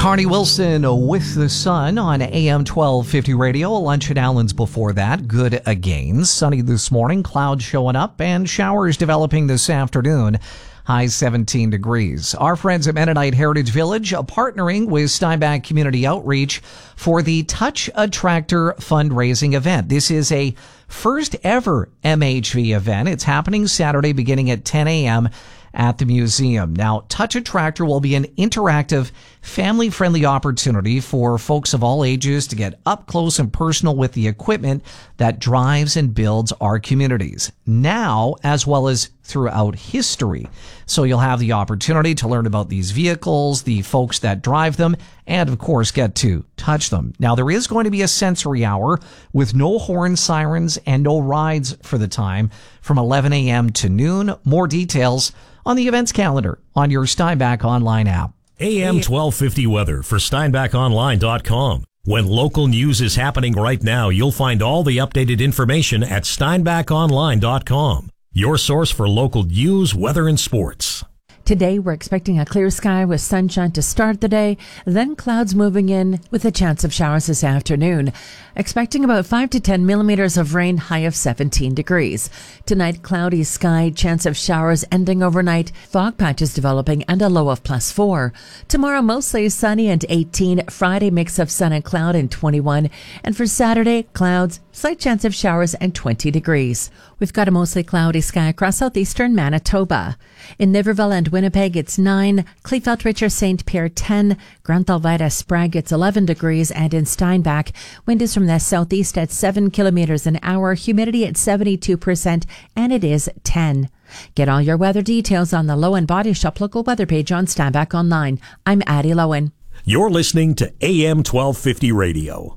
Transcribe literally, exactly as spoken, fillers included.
Carney Wilson with the Sun on A M twelve fifty radio. Lunch at Allen's before that. Good again. Sunny this morning. Clouds showing up and showers developing this afternoon. High seventeen degrees. Our friends at Mennonite Heritage Village are partnering with Steinbach Community Outreach for the Touch a Tractor fundraising event. This is a first ever M H V event. It's happening Saturday beginning at ten a.m. at the museum. Now, Touch a Tractor will be an interactive, family-friendly opportunity for folks of all ages to get up close and personal with the equipment that drives and builds our communities, now as well as throughout history. So you'll have the opportunity to learn about these vehicles, the folks that drive them, and of course get to touch them. Now, there is going to be a sensory hour with no horn sirens and no rides for the time from eleven a.m. to noon. More details on the events calendar on your Steinbach Online app. A M twelve fifty weather for Steinbach Online dot com. When local news is happening right now, you'll find all the updated information at Steinbach Online dot com. Your source for local news, weather, and sports. Today, we're expecting a clear sky with sunshine to start the day, then clouds moving in with a chance of showers this afternoon. Expecting about five to ten millimeters of rain, high of seventeen degrees. Tonight, cloudy sky, chance of showers ending overnight, fog patches developing, and a low of plus four. Tomorrow, mostly sunny and eighteen. Friday, mix of sun and cloud and twenty-one. And for Saturday, clouds, slight chance of showers and twenty degrees. We've got a mostly cloudy sky across southeastern Manitoba. In Niverville and Winnipeg, it's nine. Kleefeld, Richard, Saint Pierre, ten. Grand Thalvida, Sprague, it's eleven degrees. And in Steinbach, wind is from the southeast at seven kilometers an hour. Humidity at seventy-two percent, and it is ten. Get all your weather details on the Lowen Body Shop local weather page on Steinbach Online. I'm Addie Lowen. You're listening to A M twelve fifty Radio.